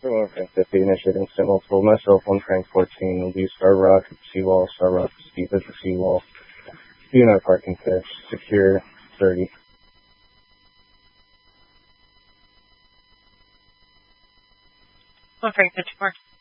Everyone Frank 50, initiating instant multiple. Myself, 1 Frank 14, will be Star Rock at the seawall, Star Rock Steve at the seawall. DNR parking fix, secure 30. Well, Frank 54.